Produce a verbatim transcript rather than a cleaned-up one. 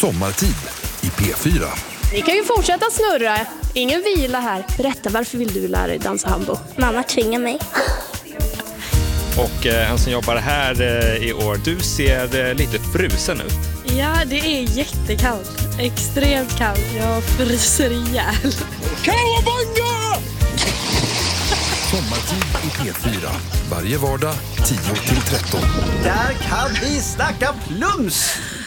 Sommartid i P fyra. Ni kan ju fortsätta snurra. Ingen vila här. Berätta, varför vill du lära dig dansa hambo? Mamma tvingar mig. Och eh, en som jobbar här eh, i år, du ser eh, lite frusen ut. Ja, det är jättekallt. Extremt kallt. Jag fryser ihjäl. Kawabanga! Sommartid i P fyra. Varje vardag tio till tretton. Där kan vi snacka plums!